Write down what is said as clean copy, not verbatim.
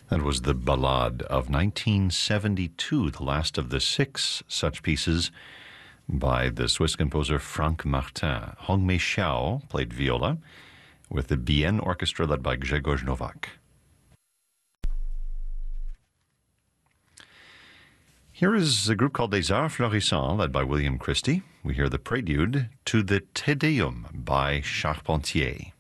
That was the Ballade of 1972, the last of the 6 such pieces by the Swiss composer Franck Martin. Hongmei Xiao played viola with the Bienne Orchestra led by Grzegorz Nowak. Here is a group called Des Arts Florissants led by William Christie. We hear the prelude to the Te Deum by Charpentier.